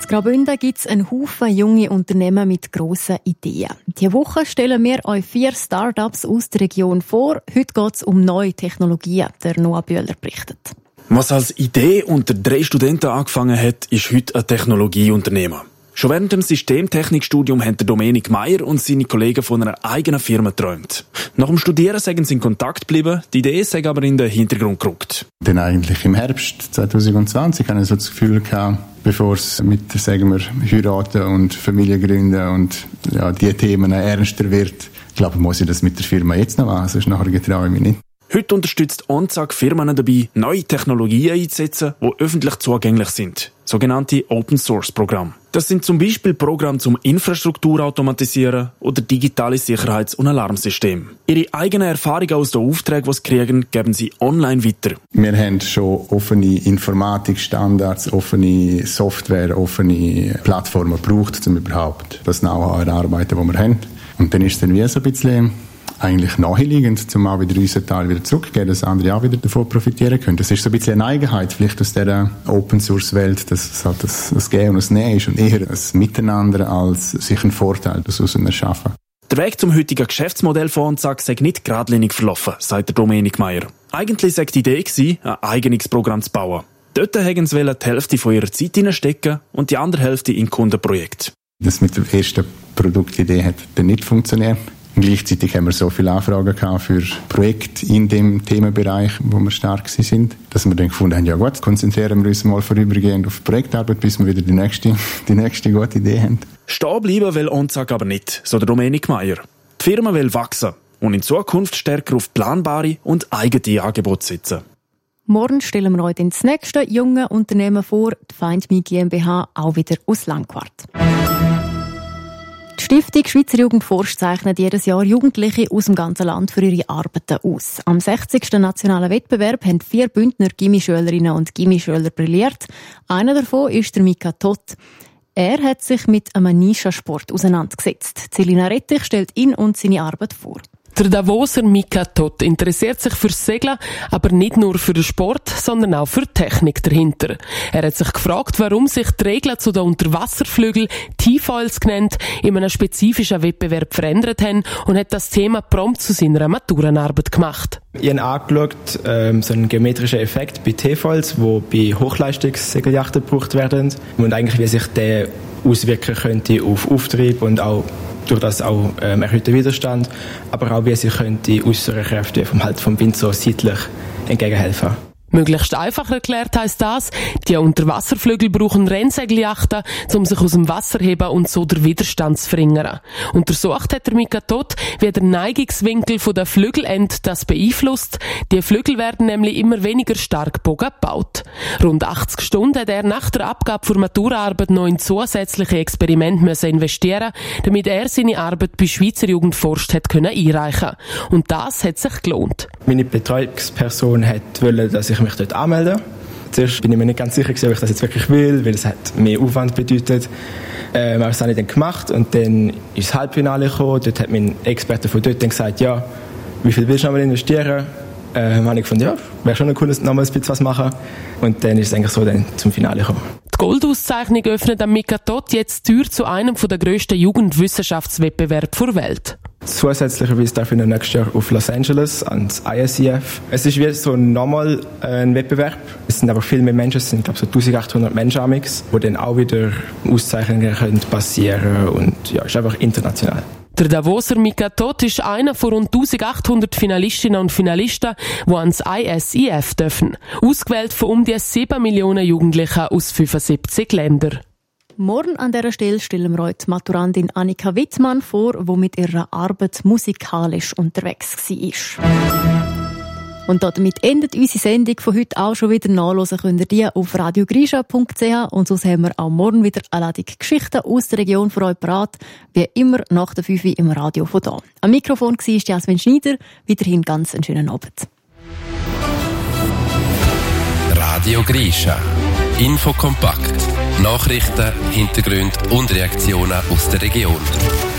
Graubünden gibt es einen Haufen junge Unternehmen mit grossen Ideen. Diese Woche stellen wir euch 4 Start-ups aus der Region vor. Heute geht es um neue Technologien, der Noah Bühler berichtet. Was als Idee unter 3 Studenten angefangen hat, ist heute ein Technologieunternehmer. Schon während dem Systemtechnikstudium haben der Dominik Meier und seine Kollegen von einer eigenen Firma geträumt. Nach dem Studieren sind sie in Kontakt geblieben, die Idee ist aber in den Hintergrund gerückt. Dann eigentlich im Herbst 2020 hatte ich so das Gefühl gehabt, bevor es mit, sagen wir, Heiraten und Familie gründen und ja, die Themen ernster wird, ich glaube, muss ich das mit der Firma jetzt noch machen, sonst nachher getraue ich mich nicht. Heute unterstützt OnZack Firmen dabei, neue Technologien einzusetzen, die öffentlich zugänglich sind. Sogenannte Open-Source-Programme. Das sind zum Beispiel Programme zum Infrastruktur automatisieren oder digitale Sicherheits- und Alarmsysteme. Ihre eigenen Erfahrungen aus den Aufträgen, die sie kriegen, geben sie online weiter. Wir haben schon offene Informatikstandards, offene Software, offene Plattformen gebraucht, um überhaupt das Know-how zu erarbeiten, das wir haben. Und dann ist es dann wie so ein bisschen eigentlich naheliegend, um auch wieder unseren Teil wieder zurückzugeben, dass andere auch wieder davon profitieren können. Das ist so ein bisschen eine Eigenheit vielleicht aus dieser Open-Source-Welt, dass es halt das Gehen und das Nehmen ist und eher ein Miteinander als sich einen Vorteil daraus erschaffen. Der Weg zum heutigen Geschäftsmodell von OnZack sei nicht geradlinig verlaufen, sagt der Dominik Meier. Eigentlich sei die Idee gewesen, ein eigenes Programm zu bauen. Dort wollten sie die Hälfte von ihrer Zeit hineinstecken und die andere Hälfte in Kundenprojekte. Das mit der ersten Produktidee hat dann nicht funktioniert. Gleichzeitig haben wir so viele Anfragen gehabt für Projekte in dem Themenbereich, wo wir stark sind, dass wir dann gefunden haben, ja gut, konzentrieren wir uns mal vorübergehend auf Projektarbeit, bis wir wieder die nächste gute Idee haben. Stehen bleiben will OnZack aber nicht, so der Dominik Meier. Die Firma will wachsen und in Zukunft stärker auf planbare und eigene Angebote setzen. Morgen stellen wir euch das nächste junge Unternehmen vor, die FindMe GmbH, auch wieder aus Langquart. Die Stiftung Schweizer Jugend forscht zeichnet jedes Jahr Jugendliche aus dem ganzen Land für ihre Arbeiten aus. Am 60. nationalen Wettbewerb haben 4 Bündner Gimmischülerinnen und Gimmischüler brilliert. Einer davon ist der Mika Todt. Er hat sich mit einem Nischensport auseinandergesetzt. Celina Rettich stellt ihn und seine Arbeit vor. Der Davoser Mika Todt interessiert sich fürs Segeln, aber nicht nur für den Sport, sondern auch für die Technik dahinter. Er hat sich gefragt, warum sich die Regeln zu den Unterwasserflügeln, T-Foils genannt, in einem spezifischen Wettbewerb verändert haben und hat das Thema prompt zu seiner Maturenarbeit gemacht. Ich habe angeschaut, so einen geometrischen Effekt bei T-Foils, die bei Hochleistungssegeljachten gebraucht werden und eigentlich wie sich der auswirken könnte auf Auftrieb und auch durch das auch erhöhten Widerstand, aber auch wie sie könnte äußere Kräfte vom Wind so seitlich entgegenhelfen. Möglichst einfach erklärt heisst das, die Unterwasserflügel brauchen Rennsegeljachten, um sich aus dem Wasser zu heben und so den Widerstand zu verringern. Untersucht hat der Mika Todt, wie der Neigungswinkel der Flügelende das beeinflusst. Die Flügel werden nämlich immer weniger stark bogen gebaut. Rund 80 Stunden hat er nach der Abgabe für Maturaarbeit noch in zusätzliche Experimente investieren, damit er seine Arbeit bei Schweizer Jugend forscht hat können einreichen. Und das hat sich gelohnt. Meine Betreuungsperson wollte, dass ich mich dort anmelde. Zuerst bin ich mir nicht ganz sicher, ob ich das jetzt wirklich will, weil es hat mehr Aufwand bedeutet. Aber das habe ich dann gemacht und dann ist das Halbfinale gekommen. Dort hat mein Experte von dort dann gesagt, ja, wie viel willst du nochmal investieren? Habe ich gefunden, ja, wäre schon cool, nochmal ein bisschen was machen. Und dann ist es eigentlich so dann zum Finale gekommen. Die Goldauszeichnung öffnet am Mika Todt jetzt die Tür zu einem der grössten Jugendwissenschaftswettbewerbe der Welt. Zusätzlicherweise darf ich nächstes Jahr auf Los Angeles ans ISEF. Es ist wie so nochmal ein Wettbewerb. Es sind aber viel mehr Menschen, es sind glaube so 1800 Menschen amix, wo dann auch wieder Auszeichnungen passieren können und ja, ist einfach international. Der Davoser Mika Todt ist einer von rund 1800 Finalistinnen und Finalisten, die ans ISEF dürfen. Ausgewählt von um die 7 Millionen Jugendlichen aus 75 Ländern. Morgen an dieser Stelle stellen wir euch die Maturandin Annika Wittmann vor, die mit ihrer Arbeit musikalisch unterwegs war. Und damit endet unsere Sendung von heute auch schon wieder. Nachhören könnt ihr die auf radiogrisha.ch und sonst haben wir auch morgen wieder eine Ladung Geschichten aus der Region für euch parat, wie immer nach der 5 Uhr im Radio von hier. Am Mikrofon war Jasmin Schneider. Weiterhin ganz einen schönen Abend. Radio Grisha. Info kompakt. Nachrichten, Hintergründe und Reaktionen aus der Region.